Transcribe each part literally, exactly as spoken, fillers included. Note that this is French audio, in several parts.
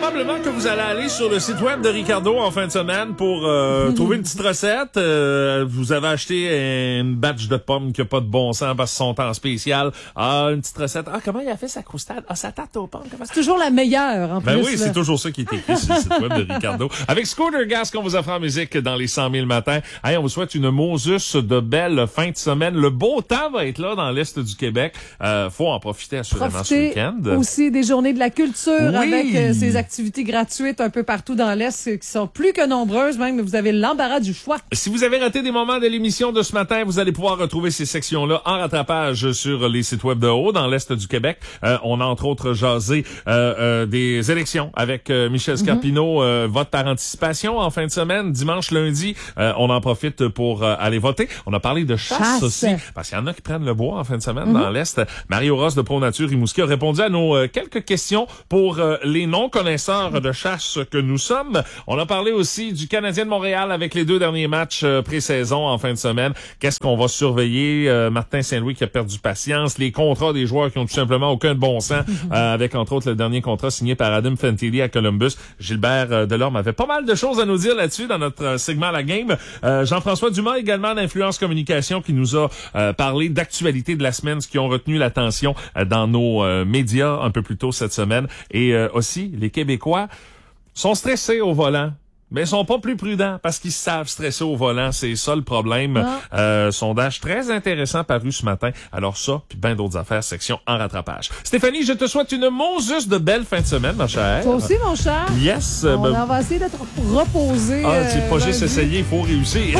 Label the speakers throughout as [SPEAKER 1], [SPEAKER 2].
[SPEAKER 1] probablement que vous allez aller sur le site web de Ricardo en fin de semaine pour euh, trouver une petite recette. Euh, vous avez acheté une batch de pommes qui a pas de bon sens parce qu'ils sont en spécial. Ah, une petite recette. Ah, comment il a fait sa croustade? Ah, sa tarte aux pommes. Comment...
[SPEAKER 2] C'est toujours la meilleure, en
[SPEAKER 1] ben
[SPEAKER 2] plus.
[SPEAKER 1] Ben oui, là. C'est toujours ça qui est écrit sur le site web de Ricardo. Avec Scooter Gas qu'on vous offre en musique dans les cent mille matins. Hey, on vous souhaite une Moses de belle fin de semaine. Le beau temps va être là dans l'Est du Québec. Euh, faut en profiter assurément
[SPEAKER 2] Profitez
[SPEAKER 1] ce week-end.
[SPEAKER 2] Aussi des journées de la culture
[SPEAKER 1] oui.
[SPEAKER 2] avec euh, ces activités gratuites un peu partout dans l'Est qui sont plus que nombreuses, même, mais vous avez l'embarras du choix.
[SPEAKER 1] Si vous avez raté des moments de l'émission de ce matin, vous allez pouvoir retrouver ces sections-là en rattrapage sur les sites web de haut dans l'Est du Québec. Euh, on a entre autres jasé euh, euh, des élections avec euh, Michel Scarpino, mm-hmm. euh, vote par anticipation en fin de semaine, dimanche, lundi. Euh, on en profite pour euh, aller voter. On a parlé de chasse, chasse. aussi, parce qu'il y en a qui prennent le bois en fin de semaine mm-hmm. dans l'Est. Mario Ross de Pro Nature Rimouski a répondu à nos euh, quelques questions pour euh, les non-connaisseurs de chasse que nous sommes. On a parlé aussi du Canadien de Montréal avec les deux derniers matchs euh, pré-saison en fin de semaine. Qu'est-ce qu'on va surveiller? Euh, Martin Saint-Louis qui a perdu patience. Les contrats des joueurs qui ont tout simplement aucun bon sens, euh, avec entre autres le dernier contrat signé par Adam Fantilli à Columbus. Gilbert euh, Delorme avait pas mal de choses à nous dire là-dessus dans notre euh, segment La Game. Euh, Jean-François Dumas également d'Influence Communication qui nous a euh, parlé d'actualité de la semaine, ce qui ont retenu l'attention euh, dans nos euh, médias un peu plus tôt cette semaine. Et euh, aussi, les Québécois sont stressés au volant. Mais ils sont pas plus prudents parce qu'ils savent stresser au volant. C'est ça le problème. Ah. Euh, sondage très intéressant paru ce matin. Alors ça, puis bien d'autres affaires, section en rattrapage. Stéphanie, je te souhaite une Monsus de belle fin de semaine, ma chère.
[SPEAKER 2] Toi aussi, mon cher.
[SPEAKER 1] Yes.
[SPEAKER 2] On
[SPEAKER 1] ben...
[SPEAKER 2] va essayer d'être reposé.
[SPEAKER 1] Ah, c'est pas
[SPEAKER 2] euh,
[SPEAKER 1] juste essayer, il faut réussir.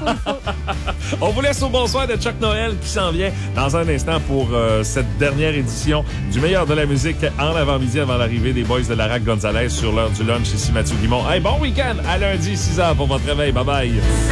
[SPEAKER 1] On vous laisse au bonsoir de Chuck Noël qui s'en vient dans un instant pour euh, cette dernière édition du meilleur de la musique en avant-midi avant l'arrivée des boys de Larac Gonzalez sur l'heure du lunch. Ici Mathieu Guimont. Hey, bon week-end! À lundi, six heures pour votre réveil. Bye bye.